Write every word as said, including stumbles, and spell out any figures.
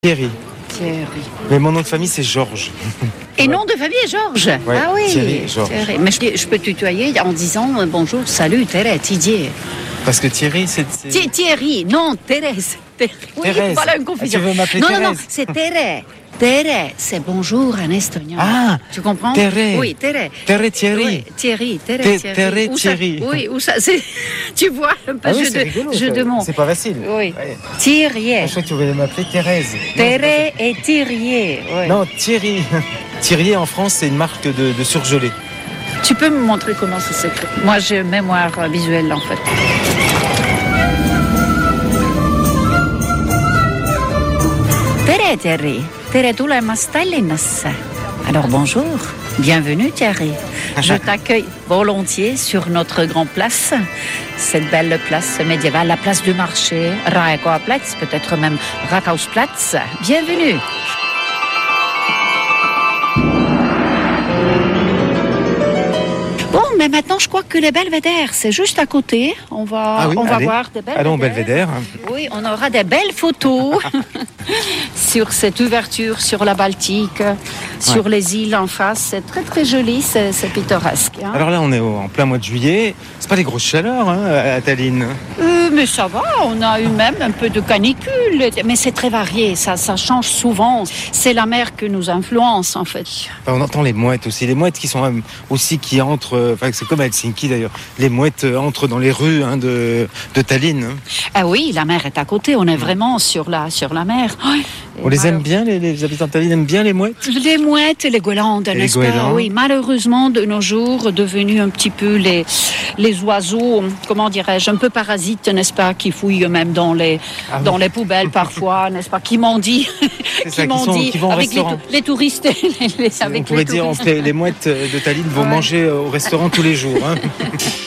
Thierry. Thierry. Mais mon nom de famille, c'est Georges. Et nom de famille, Georges. Ouais, ah oui. Thierry, Georges. Thierry. Mais je, je peux tutoyer en disant euh, bonjour, salut, Thérèse, Thidier. Parce que Thierry, c'est... c'est... Thi- Thierry, non, Thérèse. Thé- Oui, Thérèse. voilà une confusion. Ah, tu veux m'appeler non, Thérèse? non, non, c'est Thérèse. Thérèse, c'est bonjour en estonien. Ah, tu comprends? Thérèse. Oui, Thérèse. Thérèse Thierry. Oui, Thierry, Thérèse, Thé- Thierry. Thérèse Où ça- Thierry. Oui, où ça, c'est... Tu vois, un peu Ah oui, jeu, c'est de, rigolo, jeu ça. de mots. C'est pas facile. Oui. Ouais. Thierry. Ah, je crois que tu voulais m'appeler Thérèse. Thérèse et Thierry. Oui. Non, Thierry. Thierry, en France, c'est une marque de, de surgelé. Tu peux me montrer comment ça s'écrit? Moi, j'ai une mémoire euh, visuelle, en fait. Tere, Thierry. Tere tulemast Tallinnasse. Alors, bonjour. Bienvenue, Thierry. Je t'accueille volontiers sur notre grande place, cette belle place médiévale, la place du marché, Raekoaplatz, peut-être même Rathausplatz. Bienvenue. Bon, mais maintenant, je crois que les belvédères, c'est juste à côté. On va, Ah oui, on va allez. voir des belvédères. Allons au Belvédère. Oui, on aura des belles photos sur cette ouverture sur la Baltique, sur les îles en face. C'est très très joli, c'est, c'est pittoresque. Hein. Alors là, on est au- en plein mois de juillet. C'est pas des grosses chaleurs hein, à à Tallinn. Euh, mais ça va, on a eu même un peu de canicule, mais c'est très varié, ça, ça change souvent. C'est la mer qui nous influence en fait. Enfin, on entend les mouettes aussi. Les mouettes qui sont euh, aussi qui entrent. euh, Enfin, c'est comme à Helsinki d'ailleurs. Les mouettes euh, entrent dans les rues hein, de, de Tallinn. hein. Ah oui, la mer est à côté, on est vraiment sur la, sur la mer. On les aime Alors- bien, les, les habitants de Tallinn aiment bien les mouettes. Les mouettes et les goélandes, Et les n'est-ce pas? goélands. Oui, malheureusement, de nos jours, devenus un petit peu les, les oiseaux, comment dirais-je, un peu parasites, n'est-ce pas, qui fouillent même dans les, Ah oui. dans les poubelles parfois, n'est-ce pas, qui mendient, C'est ça, qui m'ont sont- dit, qui vont au avec les, restaurant. tou- les touristes, les, les- avec on pourrait les dire touristes. que les, les mouettes de Tallinn vont Ouais. manger au restaurant tous les jours. hein.